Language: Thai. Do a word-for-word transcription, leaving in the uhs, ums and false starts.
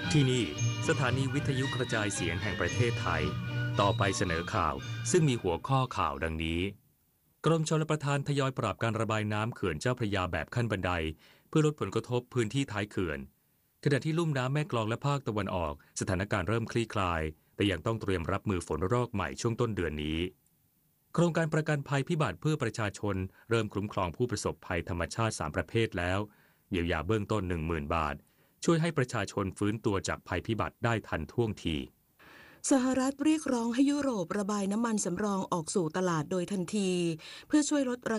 ที่นี่สถานีวิทยุกระจายเสียงแห่งประเทศไทยต่อไปเสนอข่าวซึ่งมีหัวข้อข่าวดังนี้กรมชลประทานทยอยปรับการระบายน้ำเขื่อนเจ้าพระยาแบบขั้นบันไดเพื่อลดผลกระทบพื้นที่ท้ายเขื่อนขณะที่ลุ่มน้ำแม่กลองและภาคตะวันออกสถานการณ์เริ่มคลี่คลายแต่ยังต้องเตรียมรับมือฝนรอกใหม่ช่วงต้นเดือนนี้โครงการประกันภัยพิบัติเพื่อประชาชนเริ่มคุ้มครองผู้ประสบภัยธรรมชาติสามประเภทแล้วเยียวยาเบื้องต้น หนึ่งหมื่น บาทช่วยให้ประชาชนฟื้นตัวจากภัยพิบัติได้ทันท่วงทีสหรัฐเรียกร้องให้ยุโรประบายน้ำมันสำรองออกสู่ตลาดโดยทันทีเพื่อช่วยลดรา